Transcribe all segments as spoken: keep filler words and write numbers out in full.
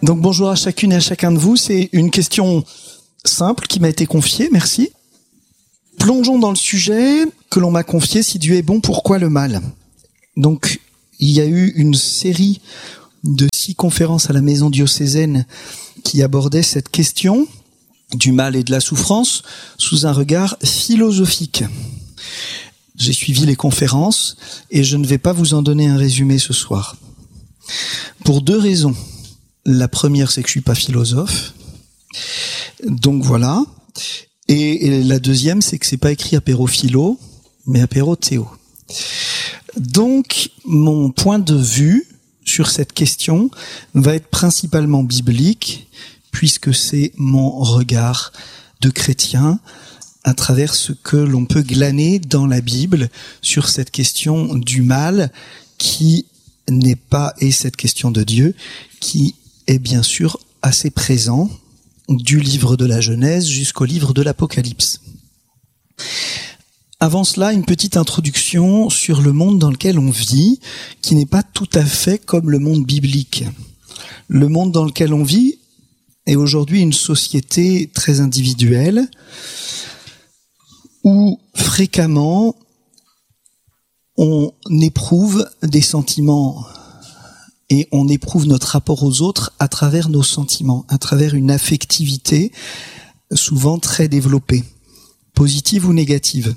Donc bonjour à chacune et à chacun de vous. C'est une question simple qui m'a été confiée, merci. Plongeons dans le sujet que l'on m'a confié. Si Dieu est bon, pourquoi le mal ? Donc il y a eu une série de six conférences à la maison diocésaine qui abordaient cette question du mal et de la souffrance sous un regard philosophique. J'ai suivi les conférences et je ne vais pas vous en donner un résumé ce soir. Pour deux raisons. La première, c'est que je suis pas philosophe. Donc voilà. Et, et la deuxième, c'est que c'est pas écrit apéro-philo, mais apéro-théo. Donc, mon point de vue sur cette question va être principalement biblique, puisque c'est mon regard de chrétien à travers ce que l'on peut glaner dans la Bible sur cette question du mal qui n'est pas, et cette question de Dieu, qui est bien sûr assez présent du livre de la Genèse jusqu'au livre de l'Apocalypse. Avant cela, une petite introduction sur le monde dans lequel on vit, qui n'est pas tout à fait comme le monde biblique. Le monde dans lequel on vit est aujourd'hui une société très individuelle, où fréquemment on éprouve des sentiments et on éprouve notre rapport aux autres à travers nos sentiments, à travers une affectivité souvent très développée, positive ou négative.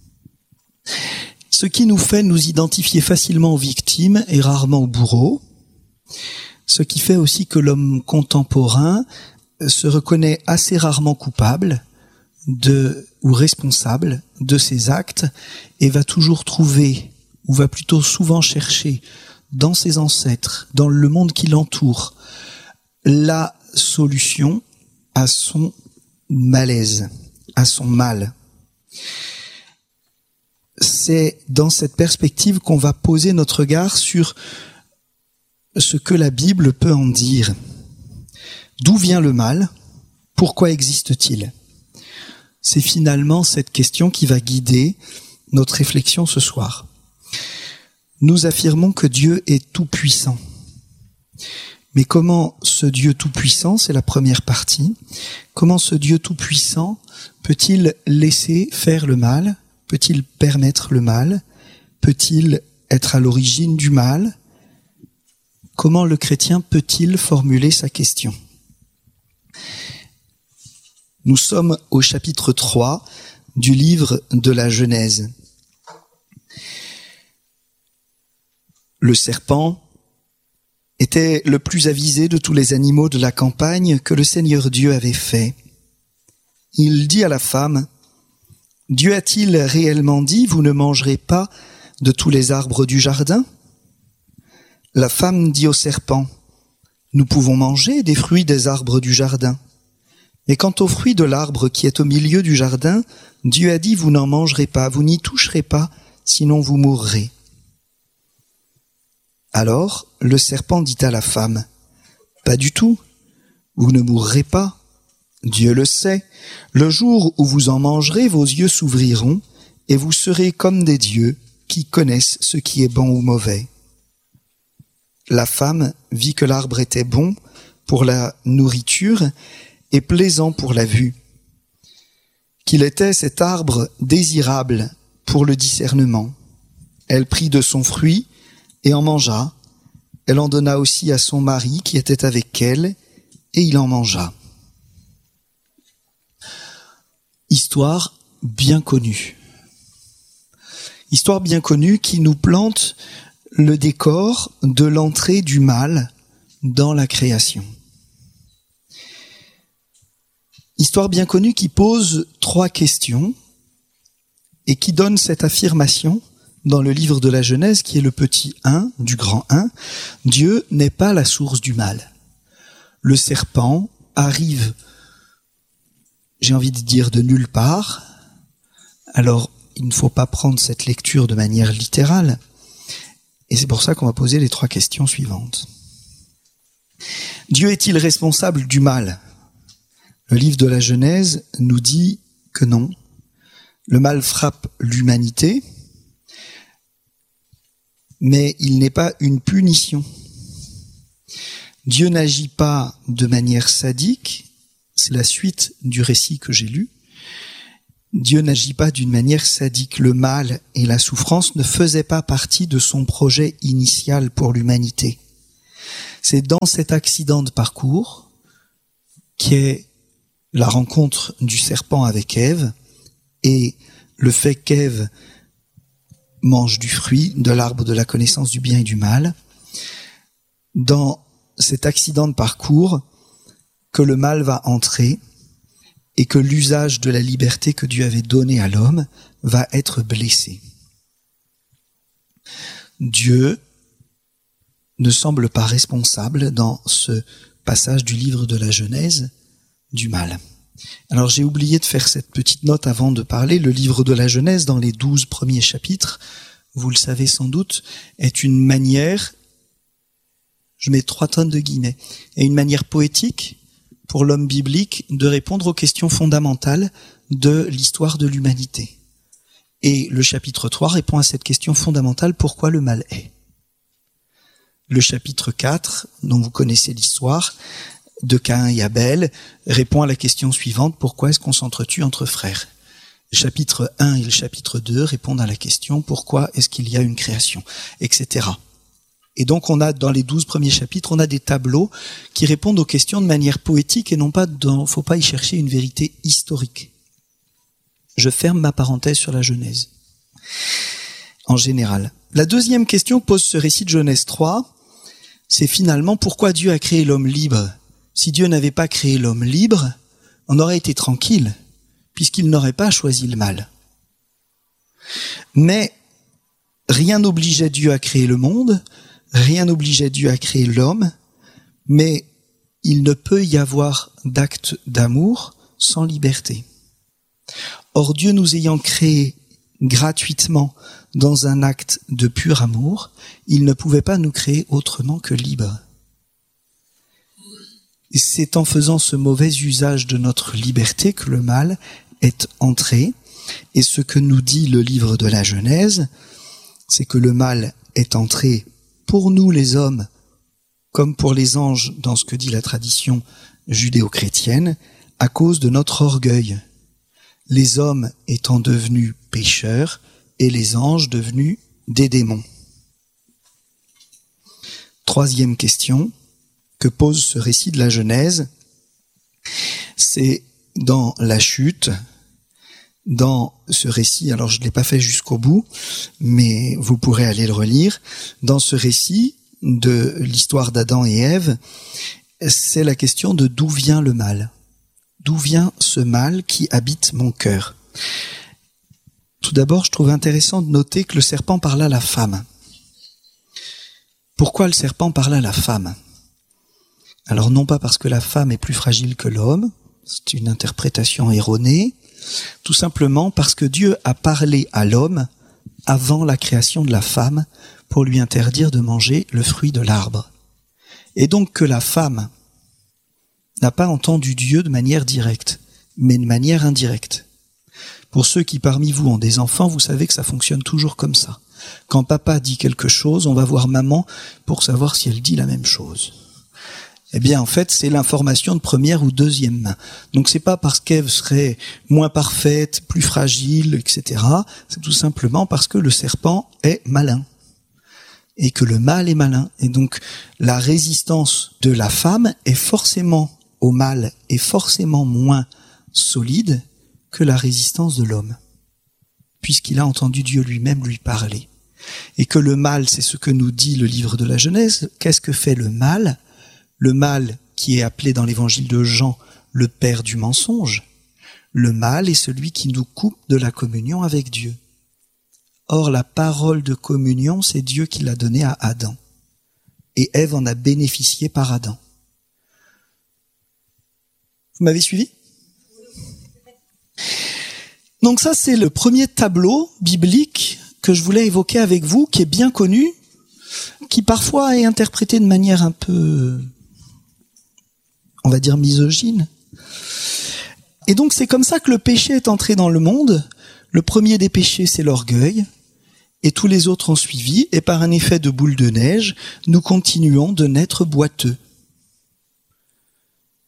Ce qui nous fait nous identifier facilement aux victimes et rarement aux bourreaux, ce qui fait aussi que l'homme contemporain se reconnaît assez rarement coupable de, ou responsable de ses actes et va toujours trouver, ou va plutôt souvent chercher dans ses ancêtres, dans le monde qui l'entoure, la solution à son malaise, à son mal. C'est dans cette perspective qu'on va poser notre regard sur ce que la Bible peut en dire. D'où vient le mal ? Pourquoi existe-t-il ? C'est finalement cette question qui va guider notre réflexion ce soir. Nous affirmons que Dieu est tout-puissant. Mais comment ce Dieu tout-puissant, c'est la première partie, comment ce Dieu tout-puissant peut-il laisser faire le mal ? Peut-il permettre le mal ? Peut-il être à l'origine du mal ? Comment le chrétien peut-il formuler sa question ? Nous sommes au chapitre trois du livre de la Genèse. Le serpent était le plus avisé de tous les animaux de la campagne que le Seigneur Dieu avait fait. Il dit à la femme, « Dieu a-t-il réellement dit, vous ne mangerez pas de tous les arbres du jardin ?» La femme dit au serpent, « Nous pouvons manger des fruits des arbres du jardin. Mais quant aux fruits de l'arbre qui est au milieu du jardin, Dieu a dit, vous n'en mangerez pas, vous n'y toucherez pas, sinon vous mourrez. » Alors, le serpent dit à la femme, « Pas du tout, vous ne mourrez pas. Dieu le sait, le jour où vous en mangerez, vos yeux s'ouvriront et vous serez comme des dieux qui connaissent ce qui est bon ou mauvais. » La femme vit que l'arbre était bon pour la nourriture et plaisant pour la vue, qu'il était cet arbre désirable pour le discernement. Elle prit de son fruit et en mangea. Elle en donna aussi à son mari qui était avec elle, et il en mangea. Histoire bien connue. Histoire bien connue qui nous plante le décor de l'entrée du mal dans la création. Histoire bien connue qui pose trois questions et qui donne cette affirmation dans le livre de la Genèse, qui est le petit un, du grand un, Dieu n'est pas la source du mal. Le serpent arrive, j'ai envie de dire, de nulle part. Alors, il ne faut pas prendre cette lecture de manière littérale. Et c'est pour ça qu'on va poser les trois questions suivantes. Dieu est-il responsable du mal ? Le livre de la Genèse nous dit que non. Le mal frappe l'humanité, mais il n'est pas une punition. Dieu n'agit pas de manière sadique, c'est la suite du récit que j'ai lu. Dieu n'agit pas d'une manière sadique. Le mal et la souffrance ne faisaient pas partie de son projet initial pour l'humanité. C'est dans cet accident de parcours, qui est la rencontre du serpent avec Ève, et le fait qu'Ève mange du fruit de l'arbre de la connaissance du bien et du mal, dans cet accident de parcours, que le mal va entrer et que l'usage de la liberté que Dieu avait donnée à l'homme va être blessé. Dieu ne semble pas responsable dans ce passage du livre de la Genèse du mal. Alors j'ai oublié de faire cette petite note avant de parler. Le livre de la Genèse, dans les douze premiers chapitres, vous le savez sans doute, est une manière, je mets trois tonnes de guillemets, est une manière poétique pour l'homme biblique de répondre aux questions fondamentales de l'histoire de l'humanité. Et le chapitre trois répond à cette question fondamentale, pourquoi le mal est. Le chapitre quatre, dont vous connaissez l'histoire, de Caïn et Abel, répond à la question suivante, pourquoi est-ce qu'on s'entretue entre frères? Le chapitre un et le chapitre deux répondent à la question, pourquoi est-ce qu'il y a une création, et cetera. Et donc on a, dans les douze premiers chapitres, on a des tableaux qui répondent aux questions de manière poétique et non pas dans, faut pas y chercher une vérité historique. Je ferme ma parenthèse sur la Genèse. En général. La deuxième question que pose ce récit de Genèse trois, c'est finalement pourquoi Dieu a créé l'homme libre. Si Dieu n'avait pas créé l'homme libre, on aurait été tranquille, puisqu'il n'aurait pas choisi le mal. Mais rien n'obligeait Dieu à créer le monde, rien n'obligeait Dieu à créer l'homme, mais il ne peut y avoir d'acte d'amour sans liberté. Or, Dieu nous ayant créés gratuitement dans un acte de pur amour, il ne pouvait pas nous créer autrement que libres. Et c'est en faisant ce mauvais usage de notre liberté que le mal est entré. Et ce que nous dit le livre de la Genèse, c'est que le mal est entré pour nous les hommes, comme pour les anges dans ce que dit la tradition judéo-chrétienne, à cause de notre orgueil. Les hommes étant devenus pécheurs et les anges devenus des démons. Troisième question que pose ce récit de la Genèse, c'est dans la chute, dans ce récit, alors je ne l'ai pas fait jusqu'au bout, mais vous pourrez aller le relire, dans ce récit de l'histoire d'Adam et Ève, c'est la question de d'où vient le mal. D'où vient ce mal qui habite mon cœur? Tout d'abord, je trouve intéressant de noter que le serpent parla à la femme. Pourquoi le serpent parla à la femme? Alors non pas parce que la femme est plus fragile que l'homme, c'est une interprétation erronée, tout simplement parce que Dieu a parlé à l'homme avant la création de la femme pour lui interdire de manger le fruit de l'arbre. Et donc que la femme n'a pas entendu Dieu de manière directe, mais de manière indirecte. Pour ceux qui parmi vous ont des enfants, vous savez que ça fonctionne toujours comme ça. Quand papa dit quelque chose, on va voir maman pour savoir si elle dit la même chose. Eh bien, en fait, c'est l'information de première ou deuxième main. Donc, c'est pas parce qu'Ève serait moins parfaite, plus fragile, et cetera. C'est tout simplement parce que le serpent est malin. Et que le mal est malin. Et donc, la résistance de la femme est forcément au mal, est forcément moins solide que la résistance de l'homme. Puisqu'il a entendu Dieu lui-même lui parler. Et que le mal, c'est ce que nous dit le livre de la Genèse. Qu'est-ce que fait le mal ? Le mal qui est appelé dans l'évangile de Jean le père du mensonge, le mal est celui qui nous coupe de la communion avec Dieu. Or, la parole de communion, c'est Dieu qui l'a donnée à Adam. Et Ève en a bénéficié par Adam. Vous m'avez suivi ? Donc ça, c'est le premier tableau biblique que je voulais évoquer avec vous, qui est bien connu, qui parfois est interprété de manière un peu, on va dire, misogyne. Et donc c'est comme ça que le péché est entré dans le monde. Le premier des péchés, c'est l'orgueil, et tous les autres ont suivi, et par un effet de boule de neige, nous continuons de naître boiteux.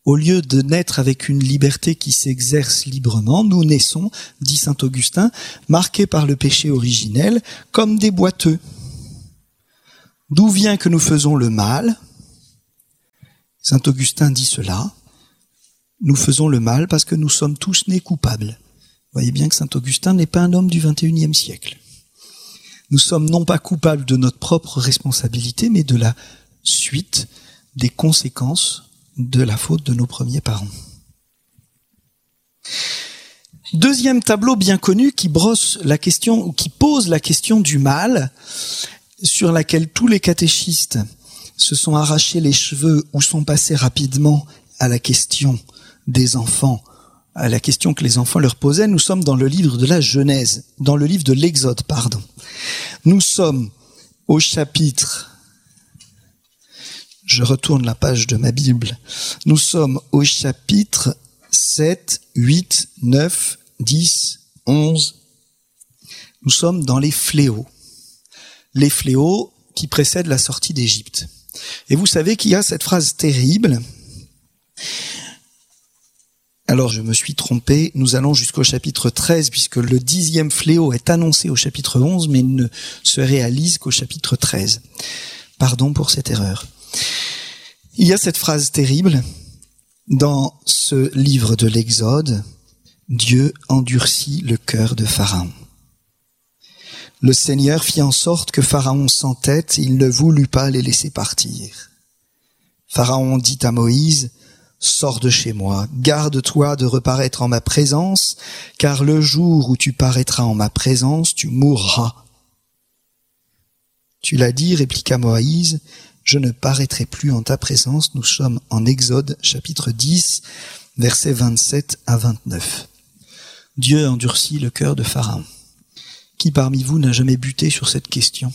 Au lieu de naître avec une liberté qui s'exerce librement, nous naissons, dit saint Augustin, marqués par le péché originel, comme des boiteux. D'où vient que nous faisons le mal? Saint Augustin dit cela. Nous faisons le mal parce que nous sommes tous nés coupables. Vous voyez bien que saint Augustin n'est pas un homme du vingt et unième siècle. Nous sommes non pas coupables de notre propre responsabilité, mais de la suite des conséquences de la faute de nos premiers parents. Deuxième tableau bien connu qui brosse la question, ou qui pose la question du mal, sur laquelle tous les catéchistes se sont arrachés les cheveux ou sont passés rapidement à la question des enfants, à la question que les enfants leur posaient. Nous sommes dans le livre de la Genèse, dans le livre de l'Exode, pardon. Nous sommes au chapitre, je retourne la page de ma Bible, nous sommes au chapitre sept, huit, neuf, dix, onze. Nous sommes dans les fléaux. Les fléaux qui précèdent la sortie d'Égypte. Et vous savez qu'il y a cette phrase terrible. Alors je me suis trompé, nous allons jusqu'au chapitre treize, puisque le dixième fléau est annoncé au chapitre onze, mais il ne se réalise qu'au chapitre treize. Pardon pour cette erreur. Il y a cette phrase terrible dans ce livre de l'Exode, Dieu endurcit le cœur de Pharaon. Le Seigneur fit en sorte que Pharaon s'entête, il ne voulut pas les laisser partir. Pharaon dit à Moïse, « Sors de chez moi, garde-toi de reparaître en ma présence, car le jour où tu paraîtras en ma présence, tu mourras. » Tu l'as dit, répliqua Moïse, « Je ne paraîtrai plus en ta présence. » Nous sommes en Exode, chapitre dix, versets vingt-sept à vingt-neuf. Dieu endurcit le cœur de Pharaon. Qui parmi vous n'a jamais buté sur cette question?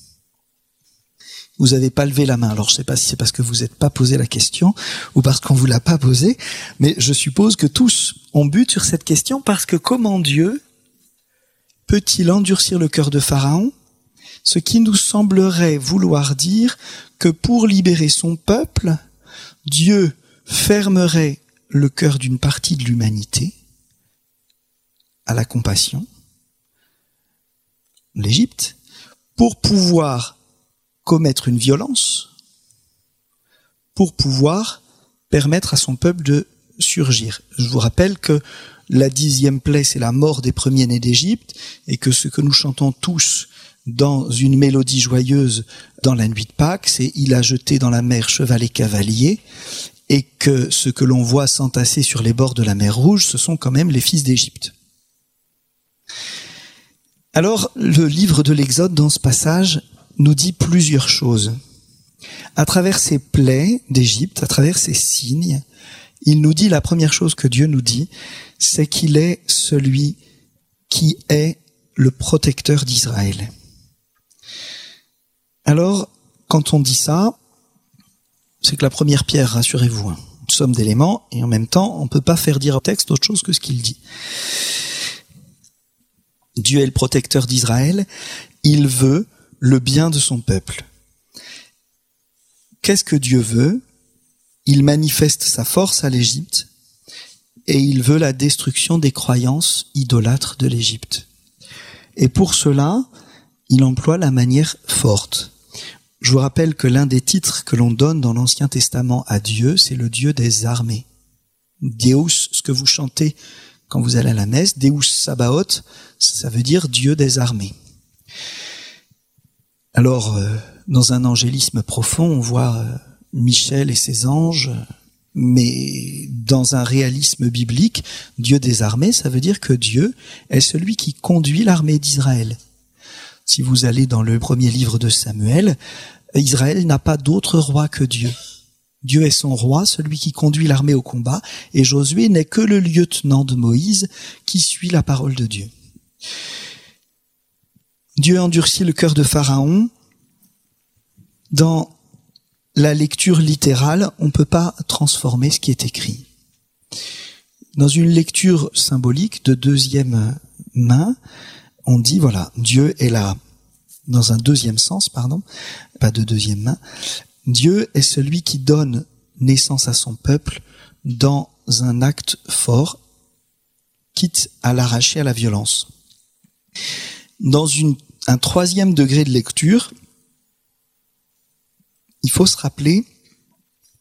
Vous n'avez pas levé la main. Alors je ne sais pas si c'est parce que vous n'êtes pas posé la question ou parce qu'on vous l'a pas posée, mais je suppose que tous ont buté sur cette question parce que comment Dieu peut-il endurcir le cœur de Pharaon? Ce qui nous semblerait vouloir dire que pour libérer son peuple, Dieu fermerait le cœur d'une partie de l'humanité à la compassion, l'Égypte, pour pouvoir commettre une violence, pour pouvoir permettre à son peuple de surgir. Je vous rappelle que la dixième plaie, c'est la mort des premiers-nés d'Égypte, et que ce que nous chantons tous dans une mélodie joyeuse dans la nuit de Pâques, c'est « Il a jeté dans la mer cheval et cavalier », et que ce que l'on voit s'entasser sur les bords de la mer Rouge, ce sont quand même les fils d'Égypte. Alors, le livre de l'Exode, dans ce passage, nous dit plusieurs choses. À travers ces plaies d'Égypte, à travers ces signes, il nous dit, la première chose que Dieu nous dit, c'est qu'il est celui qui est le protecteur d'Israël. Alors, quand on dit ça, c'est que la première pierre, rassurez-vous, hein, une somme d'éléments, et en même temps, on ne peut pas faire dire au texte autre chose que ce qu'il dit. Dieu est le protecteur d'Israël, il veut le bien de son peuple. Qu'est-ce que Dieu veut? Il manifeste sa force à l'Égypte et il veut la destruction des croyances idolâtres de l'Égypte. Et pour cela, il emploie la manière forte. Je vous rappelle que l'un des titres que l'on donne dans l'Ancien Testament à Dieu, c'est le Dieu des armées. Deus, ce que vous chantez quand vous allez à la messe, Deus Sabaoth, ça veut dire Dieu des armées. Alors, euh, dans un angélisme profond, on voit euh, Michel et ses anges, mais dans un réalisme biblique, Dieu des armées, ça veut dire que Dieu est celui qui conduit l'armée d'Israël. Si vous allez dans le premier livre de Samuel, Israël n'a pas d'autre roi que Dieu. Dieu est son roi, celui qui conduit l'armée au combat, et Josué n'est que le lieutenant de Moïse qui suit la parole de Dieu. Dieu endurcit le cœur de Pharaon. Dans la lecture littérale, on ne peut pas transformer ce qui est écrit. Dans une lecture symbolique de deuxième main, on dit, voilà, Dieu est là, dans un deuxième sens, pardon, pas de deuxième main, Dieu est celui qui donne naissance à son peuple dans un acte fort, quitte à l'arracher à la violence. Dans une, un troisième degré de lecture, il faut se rappeler